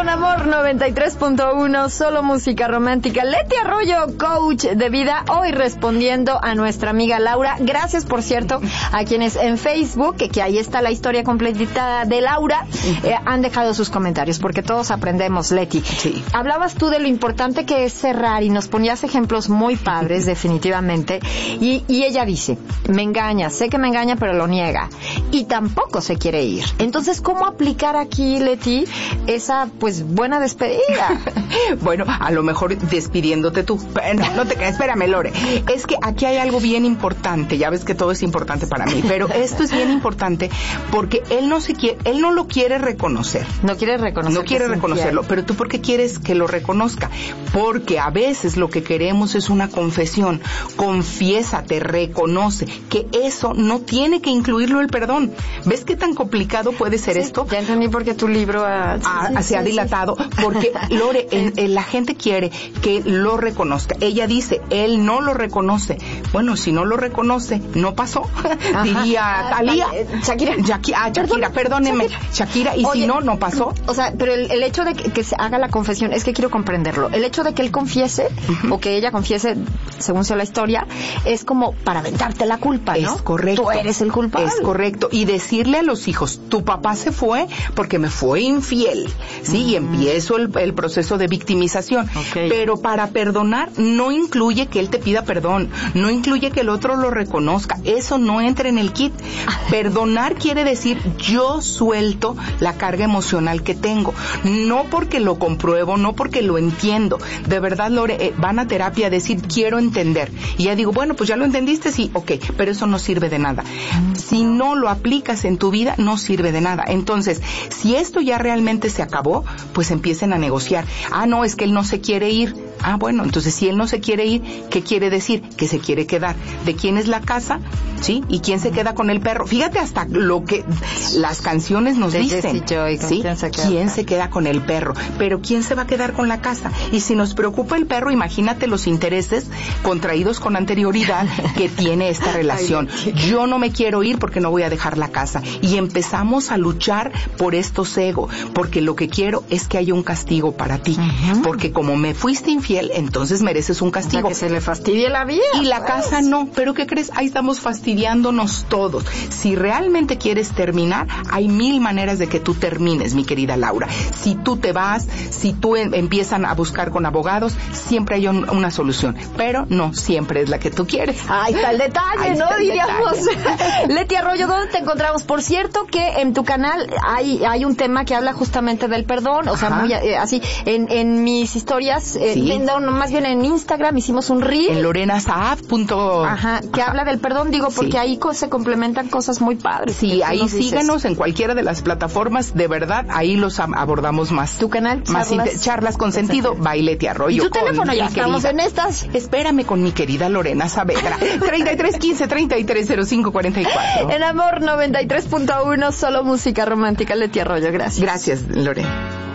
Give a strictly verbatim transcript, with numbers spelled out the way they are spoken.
con Amor noventa y tres punto uno, solo música romántica. Leti Arroyo, coach de vida, hoy respondiendo a nuestra amiga Laura. Gracias, por cierto, a quienes en Facebook, que, que ahí está la historia completita de Laura, eh, han dejado sus comentarios, porque todos aprendemos, Leti. Sí. Hablabas tú de lo importante que es cerrar y nos ponías ejemplos muy padres, definitivamente. Y, y ella dice, me engaña, sé que me engaña, pero lo niega. Y tampoco se quiere ir. Entonces, ¿cómo aplicar aquí, Leti, esa, pues, buena despedida? Bueno, a lo mejor despidiéndote tú. No, no te quedes, espérame, Lore. Es que aquí hay algo bien importante. Ya ves que todo es importante para mí, pero esto es bien importante porque él no se quiere, él no lo quiere reconocer. No quiere reconocer. No quiere reconocerlo, pero tú, ¿por qué quieres que lo reconozca? Porque a veces lo que queremos es una confesión. Confiésate, reconoce que eso no tiene que incluirlo el perdón. ¿Ves qué tan complicado puede ser sí, esto? Ya entendí por qué tu libro ha, Ah, sí, se sí, ha dilatado, sí. porque Lore, el, el, la gente quiere que lo reconozca. Ella dice, él no lo reconoce. Bueno, si no lo reconoce, no pasó. Ajá. Diría Talía. Shakira. Shakira, ah, Shakira, perdóneme. Shakira, Shakira y Oye, si no, no pasó. O sea, pero el, el hecho de que, que se haga la confesión, es que quiero comprenderlo. El hecho de que él confiese, uh-huh. o que ella confiese, según sea la historia, es como para aventarte la culpa, ¿no? Es correcto. Tú eres el culpable. Es correcto. Y decirle a los hijos, tu papá se fue porque me fue infiel, ¿sí? Mm. Y empiezo el, el proceso de victimización. Okay. Pero para perdonar no incluye que él te pida perdón, no incluye que el otro lo reconozca. Eso no entra en el kit. Perdonar quiere decir yo suelto la carga emocional que tengo. No porque lo compruebo, no porque lo entiendo. De verdad, Lore, eh, van a terapia a decir, quiero entender. Y ya digo, bueno, pues ya lo entendiste, sí, ok, pero eso no sirve de nada. Si no lo aplicas en tu vida, no sirve de nada. Entonces, si esto ya realmente se acabó, pues empiecen a negociar. Ah, no, es que él no se quiere ir. Ah, bueno, entonces si él no se quiere ir, ¿qué quiere decir? Que se quiere quedar. ¿De quién es la casa? ¿Sí? ¿Y quién se queda con el perro? Fíjate hasta lo que las canciones nos de dicen. Joy, ¿sí? ¿Quién, se queda? ¿Quién se queda con el perro? Pero ¿quién se va a quedar con la casa? Y si nos preocupa el perro, imagínate los intereses contraídos con anterioridad que tiene esta relación. Yo no me quiero ir porque no voy a dejar la casa. Y empezamos a luchar por estos egos, porque lo que quiero es que haya un castigo para ti. Uh-huh. Porque como me fuiste infiel, entonces mereces un castigo. O sea, que se le fastidie la vida. Y la pues. casa no. ¿Pero qué crees? Ahí estamos fastidiándonos todos. Si realmente quieres terminar, hay mil maneras de que tú termines, mi querida Laura. Si tú te vas, si tú en, empiezan a buscar con abogados, siempre hay un, una solución. Pero no siempre es la que tú quieres. Ahí está el detalle, Ahí ¿no? el Diríamos. Detalle. Leti Arroyo, ¿dónde te encontramos? Por cierto que en tu canal hay hay un tema que habla justamente del perdón, o sea, Ajá. muy eh, así, en, en mis historias, eh, sí. no, no, más bien en Instagram hicimos un reel. En Lorena Saab. Ajá, que Ajá. habla del perdón, digo, porque sí. ahí co- se complementan cosas muy padres. Sí, ahí síganos dices? En cualquiera de las plataformas, de verdad, ahí los am- abordamos más. ¿Tu canal? Más charlas, inter- charlas con sentido, by Leti Arroyo. ¿Y tu teléfono? Ya estamos en estas. Espérame con mi querida Lorena Saavedra. treinta y tres quince, treinta y tres cero cinco cuarenta y cuatro. En Amor noventa y tres punto uno, solo música romántica. Leti Arroyo, gracias. Gracias, Lorena.